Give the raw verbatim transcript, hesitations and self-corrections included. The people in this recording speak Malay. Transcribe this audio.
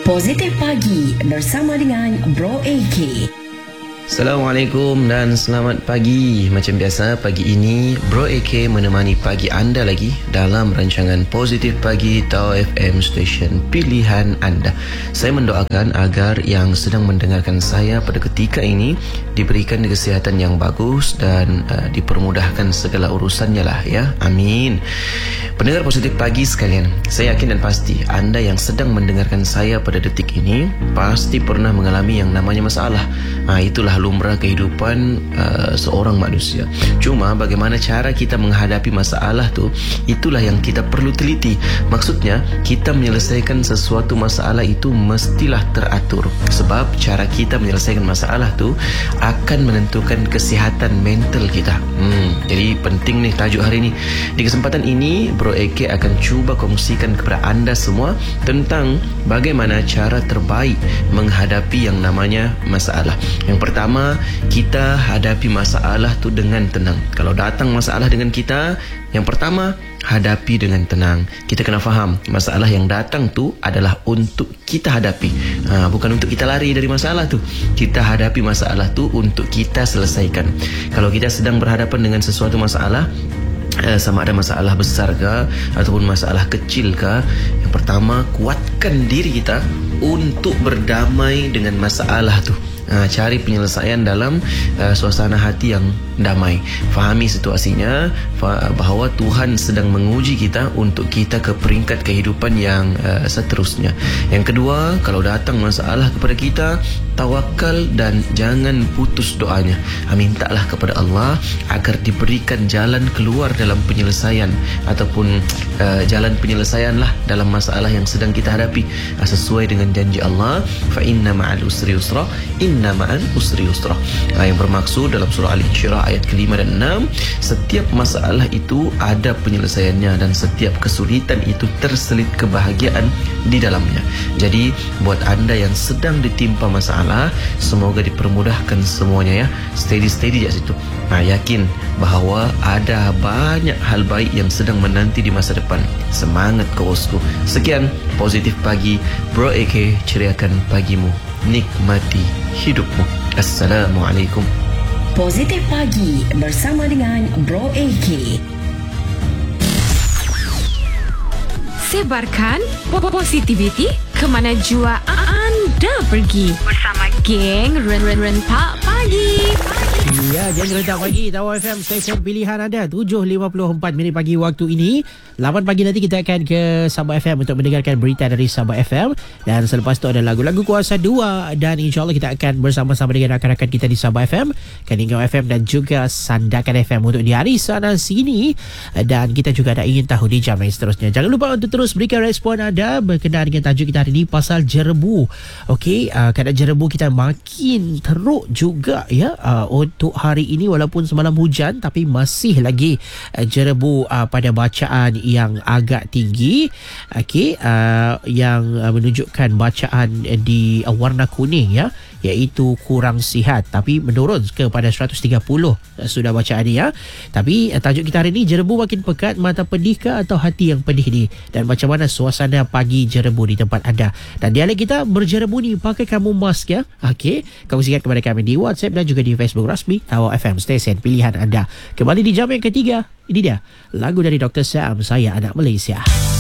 Positif Pagi bersama dengan Bro A K. Assalamualaikum dan selamat pagi. Macam biasa, pagi ini Bro A K menemani pagi anda lagi dalam rancangan Positif Pagi Tau F M Station Pilihan Anda. Saya mendoakan agar yang sedang mendengarkan saya pada ketika ini diberikan kesihatan yang bagus dan uh, dipermudahkan segala urusannya lah ya. Amin. Pendengar Positif Pagi sekalian, saya yakin dan pasti anda yang sedang mendengarkan saya pada detik ini pasti pernah mengalami yang namanya masalah. Nah, itulah lumrah kehidupan uh, seorang manusia. Cuma bagaimana cara kita menghadapi masalah tu, itulah yang kita perlu teliti. Maksudnya, kita menyelesaikan sesuatu masalah itu mestilah teratur. Sebab cara kita menyelesaikan masalah tu akan menentukan kesihatan mental kita. Hmm, jadi penting nih tajuk hari ini. Di kesempatan ini, Bro A K akan cuba kongsikan kepada anda semua tentang bagaimana cara terbaik menghadapi yang namanya masalah. Yang pertama, kita hadapi masalah tu dengan tenang. Kalau datang masalah dengan kita, yang pertama, hadapi dengan tenang. Kita kena faham, masalah yang datang tu adalah untuk kita hadapi, ha, bukan untuk kita lari dari masalah tu. Kita hadapi masalah tu untuk kita selesaikan. Kalau kita sedang berhadapan dengan sesuatu masalah, sama ada masalah besar ke ataupun masalah kecil ke, yang pertama, kuatkan diri kita untuk berdamai dengan masalah tu. Ha, cari penyelesaian dalam uh, suasana hati yang damai. Fahami situasinya, fa- bahawa Tuhan sedang menguji kita untuk kita ke peringkat kehidupan yang uh, seterusnya. Yang kedua, kalau datang masalah kepada kita, tawakal dan jangan putus doanya. Ha, mintalah kepada Allah agar diberikan jalan keluar dalam penyelesaian ataupun uh, jalan penyelesaian lah dalam masalah yang sedang kita hadapi, uh, sesuai dengan janji Allah, fa inna ma'al usri yusra, inna ma'al usri yusra. Ha, yang bermaksud dalam surah Al-Insyirah ayat kelima dan enam, setiap masalah itu ada penyelesaiannya dan setiap kesulitan itu terselit kebahagiaan di dalamnya. Jadi buat anda yang sedang ditimpa masalah, semoga dipermudahkan semuanya ya. Steady-steady je situ. Nah, yakin bahawa ada banyak hal baik yang sedang menanti di masa depan. Semangat kawanku. Sekian Positif Pagi, Bro A K ceriakan pagimu, nikmati hidupmu. Assalamualaikum. Positif Pagi bersama dengan Bro A K. Sebarkan positivity ke mana jua anda pergi bersama geng Ren Ren Ren Pak Pagi. Ya, geng Rentak Pagi Tau F M Stesen Pilihan Anda. Tujuh lima puluh empat minit pagi waktu ini. Lapan pagi nanti kita akan ke Sabah F M untuk mendengarkan berita dari Sabah F M. Dan selepas itu ada lagu-lagu Kuasa dua. Dan insyaAllah kita akan bersama-sama dengan rakan-rakan kita di Sabah F M, Keningau F M dan juga Sandakan F M untuk di hari sana sini. Dan kita juga ada ingin tahu di jam yang seterusnya. Jangan lupa untuk terus berikan respon anda berkenaan dengan tajuk kita hari ini, pasal jerebu. Okey, uh, keadaan jerebu kita makin teruk juga ya. Uh, untuk hari ini walaupun semalam hujan, tapi masih lagi uh, jerebu uh, pada bacaan yang agak tinggi. Okey, uh, yang uh, menunjukkan bacaan uh, di uh, warna kuning ya, iaitu kurang sihat, tapi menurun kepada seratus tiga puluh uh, sudah bacaan ni ya. Tapi uh, tajuk kita hari ini, jerebu makin pekat, mata pedih ke atau hati yang pedih ni? Dan macam mana suasana pagi jerebu di tempat anda? Dan dialek kita berjerebu ni, pakai kamu mask ya. Okey, kongsikan kepada kami di WhatsApp dan juga di Facebook rasmi Tau F M Stesen Pilihan Anda. Kembali di jam yang ketiga, ini dia lagu dari Doktor Sam, Saya Anak Malaysia.